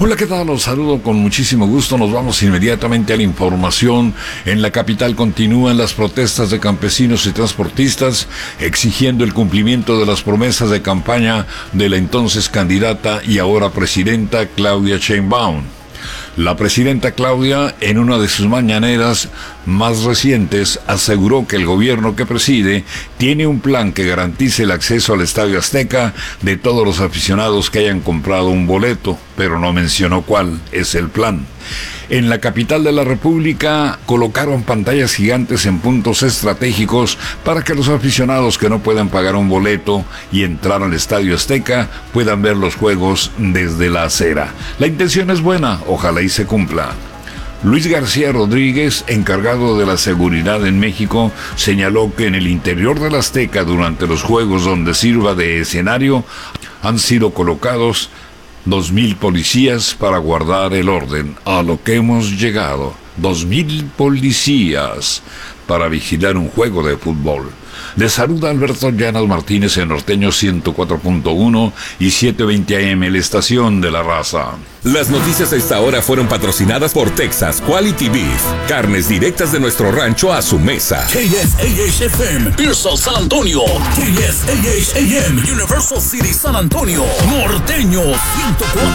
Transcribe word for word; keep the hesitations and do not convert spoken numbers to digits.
Hola, ¿qué tal? Los saludo con muchísimo gusto. Nos vamos inmediatamente a la información. En la capital continúan las protestas de campesinos y transportistas exigiendo el cumplimiento de las promesas de campaña de la entonces candidata y ahora presidenta Claudia Sheinbaum. La presidenta Claudia, en una de sus mañaneras más recientes, aseguró que el gobierno que preside tiene un plan que garantice el acceso al Estadio Azteca de todos los aficionados que hayan comprado un boleto, pero no mencionó cuál es el plan. En la capital de la República colocaron pantallas gigantes en puntos estratégicos para que los aficionados que no puedan pagar un boleto y entrar al Estadio Azteca puedan ver los juegos desde la acera. La intención es buena, ojalá y se cumpla. Luis García Rodríguez, encargado de la seguridad en México, señaló que en el interior del Azteca, durante los juegos donde sirva de escenario, han sido colocados dos mil policías para guardar el orden. A lo que hemos llegado, dos mil policías para vigilar un juego de fútbol. Les saluda Alberto Llanas Martínez en Norteño ciento cuatro punto uno y setecientos veinte A M, la estación de la raza. Las noticias a esta hora fueron patrocinadas por Texas Quality Beef. Carnes directas de nuestro rancho a su mesa. K S A H F M, Pearsall, San Antonio. K S A H A M, Universal City, San Antonio. Norteño ciento cuatro.